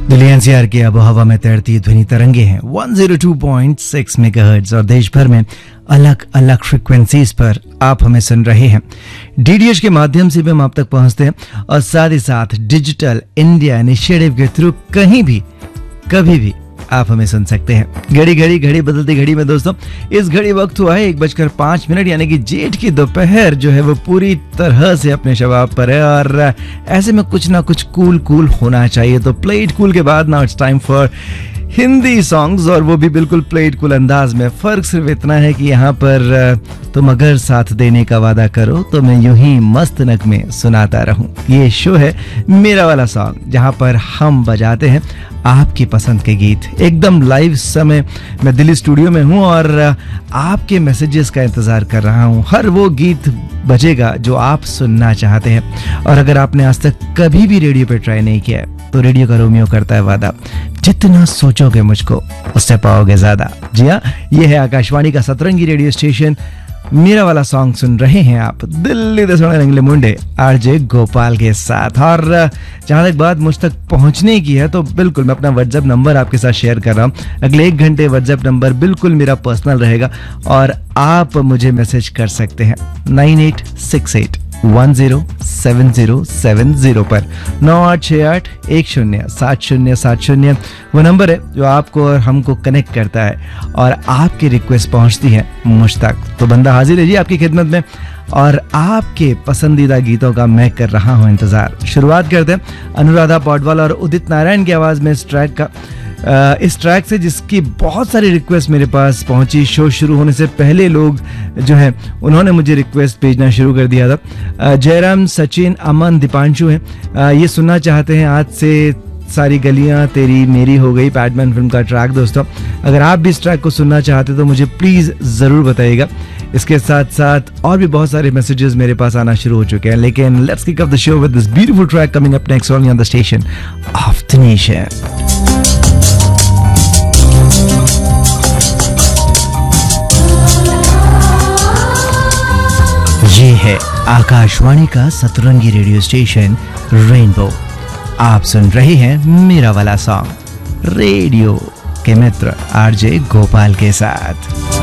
Delhi NCR के आबो हवा में तैरती ध्वनि तरंगे हैं 102.6 मेगाहर्ट्ज और देश भर में अलग अलग फ्रीक्वेंसीज पर आप हमें सुन रहे हैं। डीडीएच के माध्यम से भी हम आप तक पहुंचते हैं और साथ ही साथ डिजिटल इंडिया इनिशिएटिव के थ्रू कहीं भी कभी भी आप हमें सुन सकते हैं। घड़ी बदलती घड़ी में दोस्तों इस घड़ी वक्त हुआ है 1:05 यानी कि जेठ की दोपहर जो है वो पूरी तरह से अपने शबाब पर है और ऐसे में कुछ ना कुछ कूल होना चाहिए। तो प्ले इट कूल के बाद now it's time for Hindi songs और वो भी बिल्कुल प्ले इट कूल अंदाज में। फर्क सिर्फ इतना है कि यहाँ पर तुम अगर साथ देने का वादा करो तो मैं यूं ही मस्त नगमे सुनाता रहूं। ये शो है मेरा वाला सॉन्ग जहाँ पर हम बजाते हैं आपकी पसंद के गीत एकदम लाइव। समय मैं दिल्ली स्टूडियो में हूँ और आपके मैसेजेस का इंतजार कर रहा हूँ। हर वो गीत बजेगा जो आप सुनना चाहते हैं। और अगर आपने आज तक कभी भी रेडियो पे ट्राई नहीं किया है तो रेडियो का रोमियो करता है वादा, जितना सोचोगे मुझको उससे पाओगे ज्यादा। जी हाँ, ये है आकाशवाणी का सतरंगी रेडियो स्टेशन। मेरा वाला सॉन्ग सुन रहे हैं आप दिल्ली दे सोने रंगले मुंडे आरजे गोपाल के साथ। और जहां तक बात मुझ तक पहुंचने की है तो बिल्कुल मैं अपना व्हाट्सएप नंबर आपके साथ शेयर कर रहा हूं। अगले 1 घंटे व्हाट्सएप नंबर बिल्कुल मेरा पर्सनल रहेगा और आप मुझे मैसेज कर सकते हैं 9868107070 पर। 9868107070 वो नंबर है जो आपको और हमको कनेक्ट करता है और आपकी रिक्वेस्ट पहुंचती है मुझ तक। तो बंदा हाजिर है जी आपकी खिदमत में और आपके पसंदीदा गीतों का मैं कर रहा हूं इंतजार। शुरुआत करते हैं अनुराधा पौडवाल और उदित नारायण की आवाज में इस ट्रैक से जिसकी बहुत सारी रिक्वेस्ट मेरे पास पहुंची। शो शुरू होने से पहले लोग जो है उन्होंने मुझे रिक्वेस्ट भेजना शुरू कर दिया था। जयराम, सचिन, अमन, दीपांशु हैं, ये सुनना चाहते हैं आज से सारी गलियां तेरी मेरी हो गई, पैडमैन फिल्म का ट्रैक। दोस्तों अगर आप भी इस ट्रैक को सुनना चाहते तो मुझे प्लीज जरूर बताइएगा। इसके साथ साथ और भी बहुत सारे मैसेजेस मेरे पास आना शुरू हो चुके हैं, लेकिन let's kick off the show with this beautiful track coming up next only on the station of the nation. ये है आकाशवाणी का सतरंगी रेडियो स्टेशन रेनबो। आप सुन रहे हैं मेरा वाला सॉन्ग रेडियो के मित्र आरजे गोपाल के साथ।